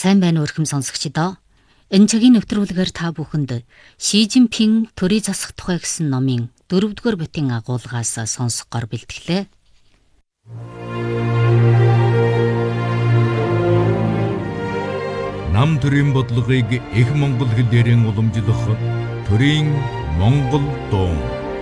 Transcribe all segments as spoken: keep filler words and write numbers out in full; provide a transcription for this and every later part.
Сайн байна уу өрхөм сонсогчдоо. Энэ цагийн нэвтрүүлгээр та бүхэнд Ши Жинпин төрийн засах тухай гэсэн номын дөрөвдүгээр бүтийн агуулгаас сонсгоор бэлтгэлээ. Нам төрийн бодлогыг их монгол хэлээрэн уламжлах төрийн монгол дуун.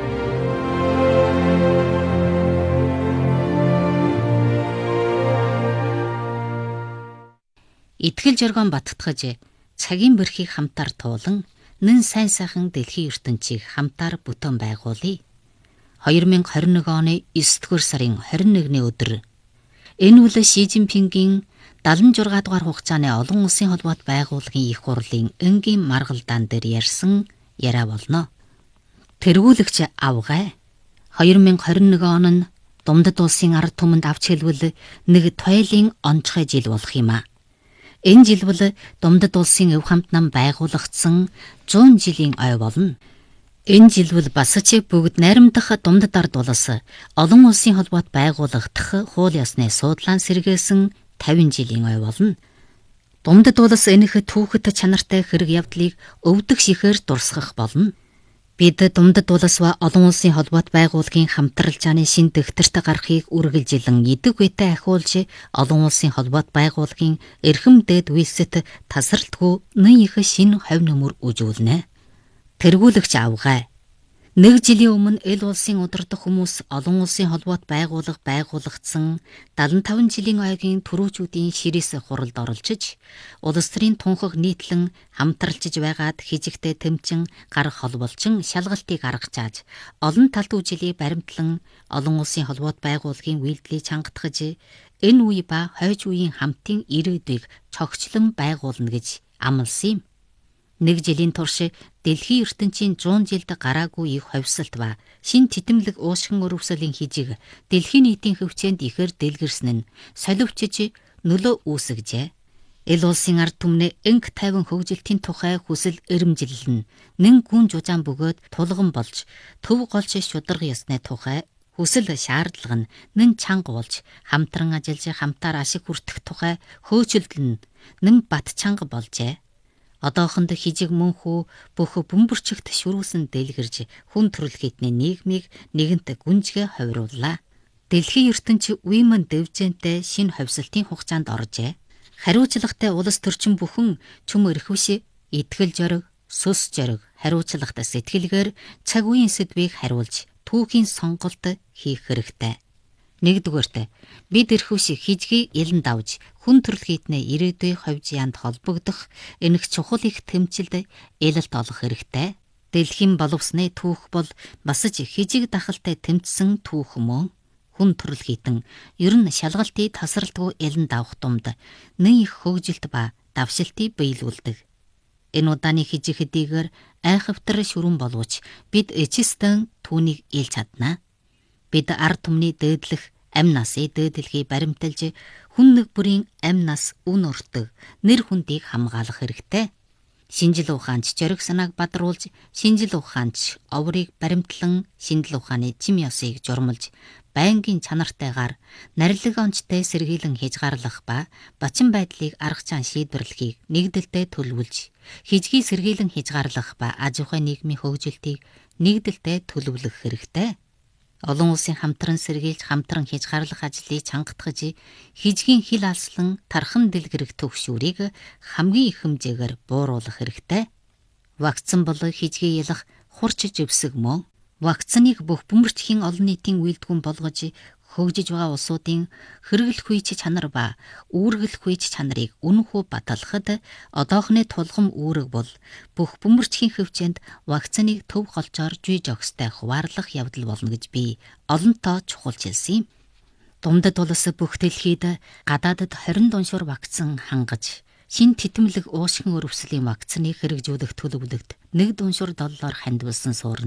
Итгэл жаргон баттгаж цагийн бэрхийг хамтаар туулан нэн сайн сайхан дэлхийн ертөнцийг хамтаар бүтэн байгуулъя. хоёр мянга хорин нэг оны есдүгээр сарын хорин нэгний өдөр. Энэ үл Ши Жинпингийн дагалан зургаан дугаар хугацааны олон улсын холбоот байгууллагын их хурлын энгийн маргалдаан дээр ярьсан яриа болно. Тэргүүлэгч авгай. хоёр мянга хорин нэг он нь Думдад улсын ард түмэнд авч хэлбэл нэг тойлын онцгой жил болох юм а. Энэ жил бол Думдад улсын өв хамт нам байгуулагдсан зуун жилийн ой болно. Энэ жил бол бас ч бүгд найрамдах Думдад ард улс олон улсын холбоот байгуулагдах хууль ёсны суудлаан сэргээсэн тавин жилийн ой болно. Думдад улс энэх түүхэт чанартай хэрэг явдлыг өвдөх шихээр дурсгах болно. Бид Думдад улс ба олон улсын холбоот байгууллагын хамтралжааны шин дэвтэрт гарахыг үргэлжилэн идэг үетэй ахиулж олон улсын холбоот байгууллагын эрхэм дээд үйлсэд тасралтгүй нэн их шин ховь нөмөр үжүүлнэ. Тэргүүлэгч авгай. Нэг жилийн өмнө эл улсын удирдах хүмүүс олон улсын холбоот байгууллага байгуулагдсан дагалан таван жилийн ойгийн төрүүчүүдийн ширээс хуралд оролцож, улс төрийн тунхаг нийтлэн хамтралчж байгаад хижигтэй тэмцэн гарах холболчин шалгалтыг аргачааж, олон талт үжилийг баримтлан олон улсын холбоот байгууллагын үйлдэлийг чангатгаж, энэ үе ба хойж үеийн хамтын ирээдүйг цогцлон байгуулна гэж амласан юм. Нэг жилийн турш дэлхийн ертөнцийн зуун жилд гараагүй их ховсолт ба шин титэмлэг уушгин өрөвсөлийн хижиг дэлхийн нийтийн хөвчөөнд ихээр дэлгэрсэн нь соливчж нөлөө үүсгэжээ. Эл улсын ард түмнээ энх тайван хөгжилтийн тухай хүсэл эрмжилэн нэн гүн жужаан бөгөөд тулган болж төв голч шударга ёсны тухай хүсэл шаардлага нь нэн чанга болж хамтран ажиллаж хамтаар ашиг хүртэх тухай хөөцөлд нь нэн бат чанга болжээ. Одоохонд хижиг мөнхүү бүх бөмбөрчигт шүрүүсэн дэлгэрж хүн төрөлхийдний нийгмийг нэгэнт гүнжгэ ховирууллаа. Дэлхийн ертөнцийн үемэн дэвжэнтэй шин ховсолтын хугацаанд оржээ. Хариуцлагатай улс төрчин бүхэн чүм эрхвш, итгэл зориг, сүс зориг, хариуцлагатай сэтгэлгээр цаг үеийн сэдвийг хариулж түүхийн сонголт хийх хэрэгтэй. Нэгдүгээрт бид эрхвш хижгийг элэнд авж хүн төрөлхийдний ирээдүй ховж янд холбогдох энэх чухал их тэмцэлд элэлт олох хэрэгтэй. Дэлхийн боловсны түүх бол бас ч хижиг дахалтай тэмцсэн түүх мөн. Хүн төрөлхийдэн ер нь шалгалтыг тасралтгүй элэнд авах тумд нэн их хөгжилт ба давшилтыг биелүүлдэг. Энэ удааны хижиг хэдийгээр айхавтар шүрэн боловч бид эцэстэн түүнийг илж чаднаа. Бид ард түмний дээдлэх амь насыг дээдлэхийг баримталж хүн нэг бүрийн амь нас үн өртөг нэр хүндийг хамгаалах хэрэгтэй. Шинжил ухаанч зориг санааг бадруулж, шинжил ухаанч оврыг баримтлан шинжил ухааны чим ёсыг журмалж, байнгын чанартайгаар нарилэг онцтой сэргийлэн хязгаарлах ба бачин байдлыг арга чан шийдвэрлэхийг нэгдэлтэй төлөвлөж, хижгийг сэргийлэн хязгаарлах ба аж ахуй нийгмийн хөгжилтийг нэгдэлтэй төлөвлөх хэрэгтэй. Олон улсын хамтран сэргийлж хамтран хязгаарлах ажлыг чангатгаж, хижгийн хил алслан тархан дэлгэрэх төгшүүрийг хамгийн их хэмжээгээр бууруулах хэрэгтэй. Вакцин бол хижгийг ялах хурч живсэг мөн. Вакциныг бүх бөмбөрчхийн олон нийтийн үйлдвэн болгож хөгжиж байгаа улсуудын хэрэглэх үеч чанар ба үүргэлэх үеч чанарыг үнэхүү баталахад одоохны тулгам үүрэг бол бүх бөмбөрчхийн хөвчөнд вакциныг төв голчоор жүй жогстой хуваарлах явдал болно гэж би олонтоо чухалж хэлсэн юм. Думдад улс бүх дэлхийд гадаадд хорин дуншуур вакцин хангаж шин титэмлэг уушгин өрөвслийн вакциныг хэрэгжүүлэх төлөвлөлт нэг дуншуур доллар хандвалсан суурна.